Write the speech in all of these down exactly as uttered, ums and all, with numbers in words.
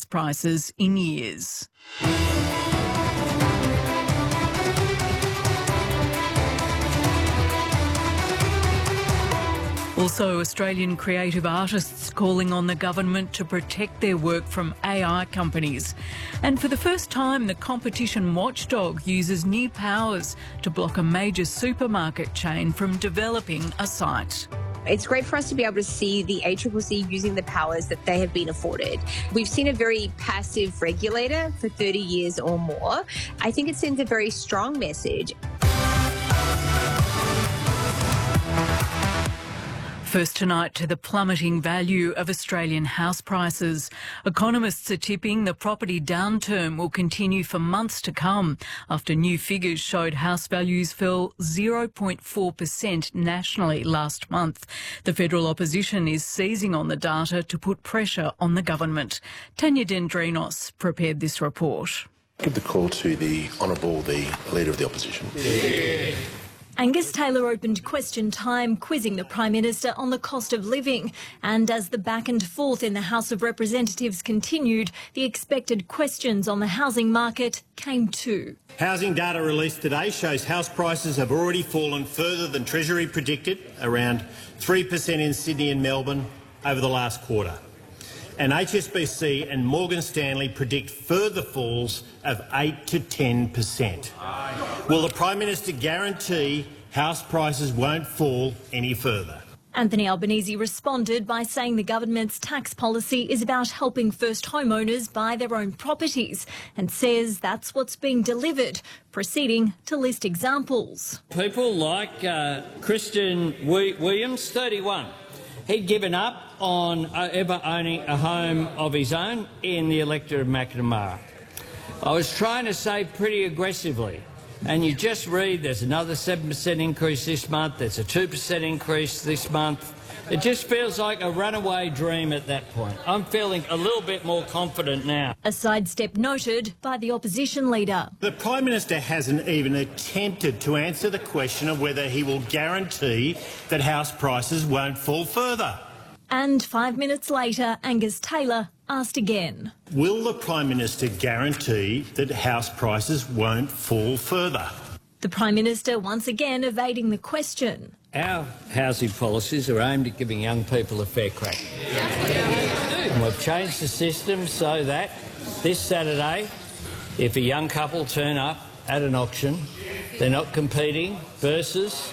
prices in years. Also, Australian creative artists calling on the government to protect their work from A I companies. And for the first time, the competition watchdog uses new powers to block a major supermarket chain from developing a site. It's great for us to be able to see the A C C C using the powers that they have been afforded. We've seen a very passive regulator for thirty years or more. I think it sends a very strong message. First tonight to the plummeting value of Australian house prices. Economists are tipping the property downturn will continue for months to come after new figures showed house values fell zero point four percent nationally last month. The federal opposition is seizing on the data to put pressure on the government. Tanya Dendrinos prepared this report. Give the call to the Honourable, the Leader of the Opposition. Yeah. Angus Taylor opened question time, quizzing the Prime Minister on the cost of living. And as the back and forth in the House of Representatives continued, the expected questions on the housing market came too. Housing data released today shows house prices have already fallen further than Treasury predicted, around three percent in Sydney and Melbourne over the last quarter. And H S B C and Morgan Stanley predict further falls of eight to ten percent. Will the Prime Minister guarantee house prices won't fall any further? Anthony Albanese responded by saying the government's tax policy is about helping first homeowners buy their own properties and says that's what's being delivered, proceeding to list examples. People like uh, Christian Williams, thirty-one. He'd given up on ever owning a home of his own in the electorate of Macnamara. I was trying to save pretty aggressively, and you just read there's another seven percent increase this month, there's a two percent increase this month. It just feels like a runaway dream at that point. I'm feeling a little bit more confident now. A sidestep noted by the opposition leader. The Prime Minister hasn't even attempted to answer the question of whether he will guarantee that house prices won't fall further. And five minutes later, Angus Taylor asked again. Will the Prime Minister guarantee that house prices won't fall further? The Prime Minister once again evading the question. Our housing policies are aimed at giving young people a fair crack. And we've changed the system so that this Saturday, if a young couple turn up at an auction, they're not competing versus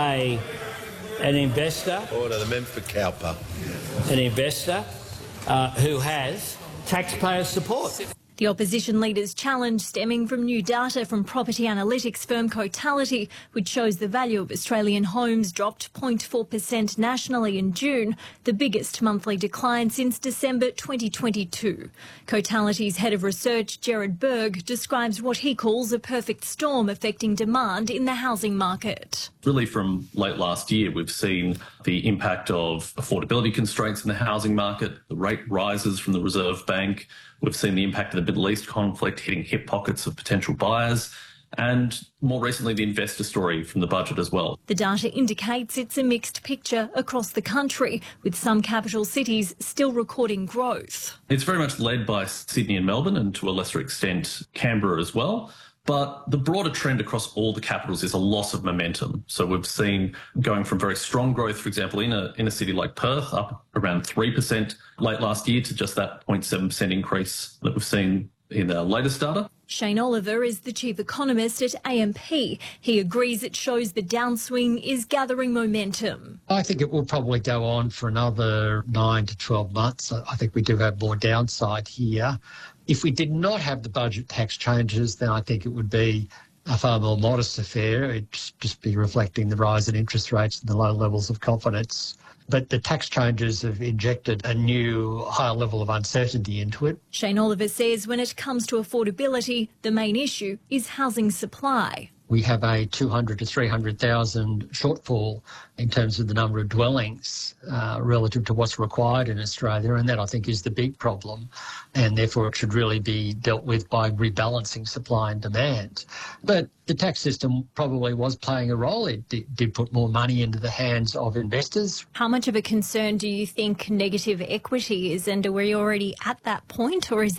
a an investor. Order the men for Cowper. An investor uh, who has taxpayer support. The opposition leader's challenge stemming from new data from property analytics firm Cotality, which shows the value of Australian homes dropped zero point four percent nationally in June, the biggest monthly decline since December twenty twenty-two. Cotality's head of research, Gerard Berg, describes what he calls a perfect storm affecting demand in the housing market. Really from late last year, we've seen the impact of affordability constraints in the housing market, the rate rises from the Reserve Bank. We've seen the impact of the Middle East conflict hitting hip pockets of potential buyers, and more recently the investor story from the budget as well. The data indicates it's a mixed picture across the country, with some capital cities still recording growth. It's very much led by Sydney and Melbourne, and to a lesser extent Canberra as well. But the broader trend across all the capitals is a loss of momentum. So we've seen going from very strong growth, for example, in a, in a city like Perth, up around three percent late last year to just that zero point seven percent increase that we've seen in the latest data. Shane Oliver is the chief economist at A M P. He agrees it shows the downswing is gathering momentum. I think it will probably go on for another nine to twelve months. I think we do have more downside here. If we did not have the budget tax changes, then I think it would be a far more modest affair. It'd just be reflecting the rise in interest rates and the low levels of confidence. But the tax changes have injected a new higher level of uncertainty into it. Shane Oliver says when it comes to affordability, the main issue is housing supply. We have a two hundred to three hundred thousand shortfall in terms of the number of dwellings uh, relative to what's required in Australia, and that I think is the big problem, and therefore it should really be dealt with by rebalancing supply and demand. But the tax system probably was playing a role. It did, did put more money into the hands of investors. How much of a concern do you think negative equity is, and are we already at that point, or is